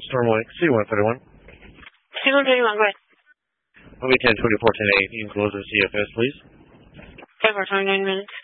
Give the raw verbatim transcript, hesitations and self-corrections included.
Stormlight, C one thirty-one. C one thirty-one, go ahead. O B ten twenty-four ten eight, you can close the C F S, please. five hours, twenty-nine minutes.